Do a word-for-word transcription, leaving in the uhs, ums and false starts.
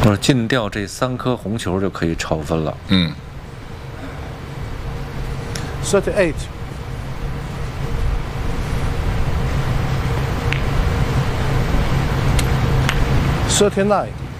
我说尽掉这三颗红球就可以超分了。 嗯。 thirty-eight. thirty-nine.